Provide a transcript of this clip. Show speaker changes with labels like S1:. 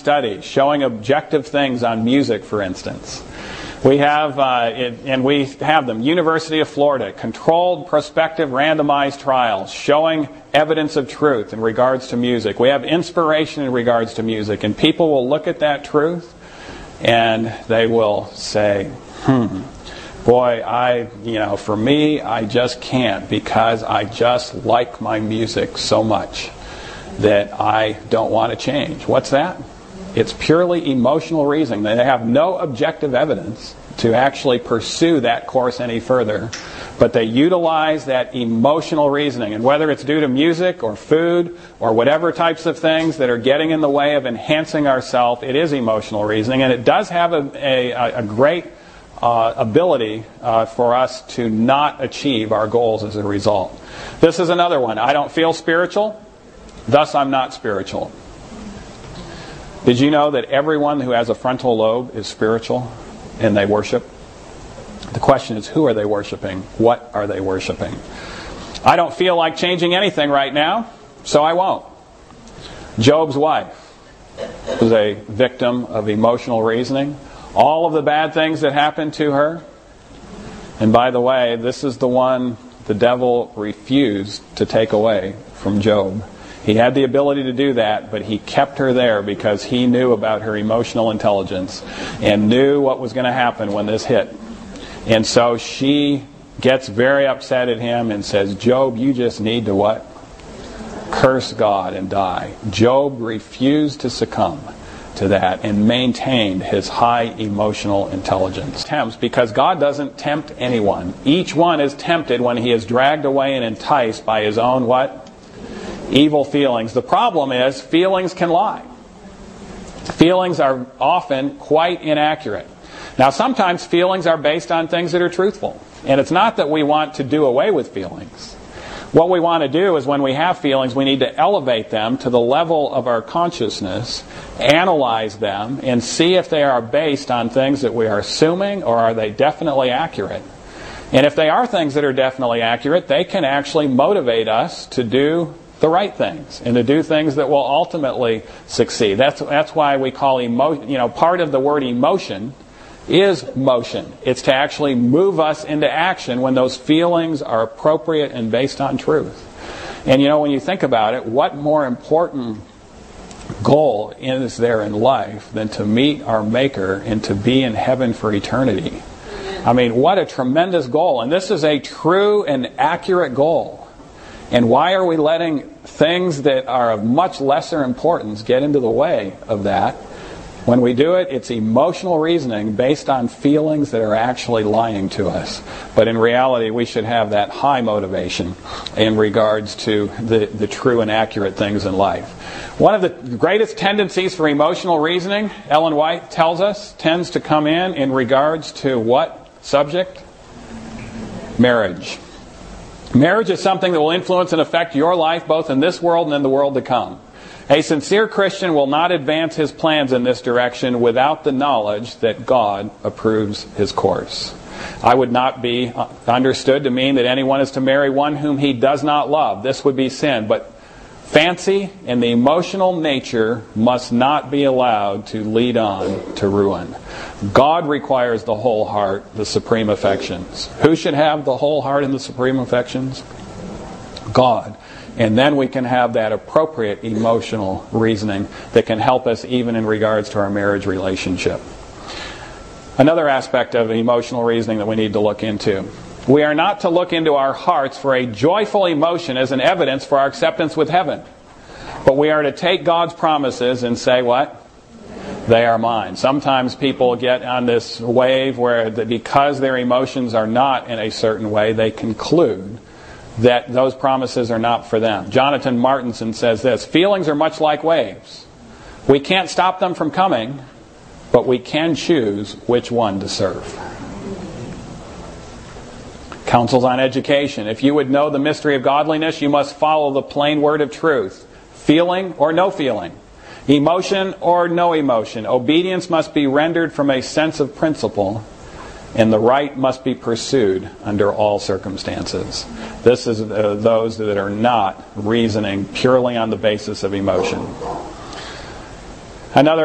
S1: studies showing objective things on music, for instance. We have, we have them, University of Florida, controlled prospective randomized trials showing evidence of truth in regards to music. We have inspiration in regards to music, and people will look at that truth and they will say, boy, for me, I just can't, because I just like my music so much that I don't want to change. What's that? It's purely emotional reasoning. They have no objective evidence to actually pursue that course any further, but they utilize that emotional reasoning. And whether it's due to music or food or whatever types of things that are getting in the way of enhancing ourselves, it is emotional reasoning, and it does have a great ability for us to not achieve our goals as a result. This is another one. I don't feel spiritual, thus I'm not spiritual. Did you know that everyone who has a frontal lobe is spiritual and they worship? The question is, who are they worshiping? What are they worshiping? I don't feel like changing anything right now, so I won't. Job's wife was a victim of emotional reasoning. All of the bad things that happened to her. And by the way, this is the one the devil refused to take away from Job. He had the ability to do that, but he kept her there because he knew about her emotional intelligence and knew what was going to happen when this hit. And so she gets very upset at him and says, Job, you just need to what? Curse God and die. Job refused to succumb to that and maintained his high emotional intelligence. Tempts, because God doesn't tempt anyone. Each one is tempted when he is dragged away and enticed by his own what? Evil feelings. The problem is feelings can lie. Feelings are often quite inaccurate. Now, sometimes feelings are based on things that are truthful. And it's not that we want to do away with feelings. What we want to do is when we have feelings, we need to elevate them to the level of our consciousness, analyze them, and see if they are based on things that we are assuming, or are they definitely accurate. And if they are things that are definitely accurate, they can actually motivate us to do the right things and to do things that will ultimately succeed. That's why we call part of the word emotion is motion. It's to actually move us into action when those feelings are appropriate and based on truth. And when you think about it, what more important goal is there in life than to meet our Maker and to be in heaven for eternity? I mean, what a tremendous goal. And this is a true and accurate goal. And why are we letting things that are of much lesser importance get into the way of that? When we do it, it's emotional reasoning based on feelings that are actually lying to us. But in reality, we should have that high motivation in regards to the true and accurate things in life. One of the greatest tendencies for emotional reasoning, Ellen White tells us, tends to come in regards to what subject? Marriage. Marriage is something that will influence and affect your life both in this world and in the world to come. A sincere Christian will not advance his plans in this direction without the knowledge that God approves his course. I would not be understood to mean that anyone is to marry one whom he does not love. This would be sin. But fancy and the emotional nature must not be allowed to lead on to ruin. God requires the whole heart, the supreme affections. Who should have the whole heart and the supreme affections? God. And then we can have that appropriate emotional reasoning that can help us even in regards to our marriage relationship. Another aspect of emotional reasoning that we need to look into. We are not to look into our hearts for a joyful emotion as an evidence for our acceptance with heaven. But we are to take God's promises and say what? They are mine. Sometimes people get on this wave where because their emotions are not in a certain way, they conclude that those promises are not for them. Jonathan Martinson says this: feelings are much like waves. We can't stop them from coming, but we can choose which one to serve. Counsels on education. If you would know the mystery of godliness, you must follow the plain word of truth. Feeling or no feeling. Emotion or no emotion. Obedience must be rendered from a sense of principle, and the right must be pursued under all circumstances. This is those that are not reasoning purely on the basis of emotion. Another